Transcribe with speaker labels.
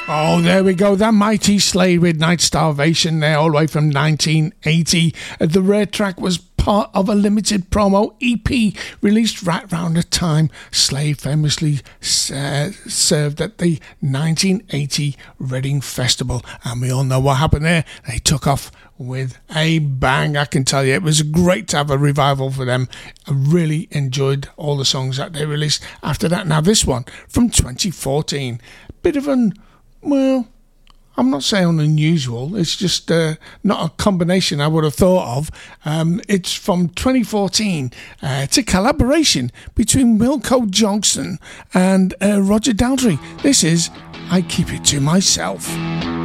Speaker 1: Oh, there we go. That mighty Slade with Night Starvation there, all the way from 1980. The rare track was part of a limited promo EP released right around the time Slade famously served at the 1980 Reading Festival. And we all know what happened there. They took off with a bang, I can tell you. It was great to have a revival for them. I really enjoyed all the songs that they released after that. Now this one from 2014, bit of an, well, I'm not saying unusual, it's just not a combination I would have thought of. It's from 2014. It's a collaboration between Wilco Johnson and Roger Daltrey. This is I Keep It To Myself.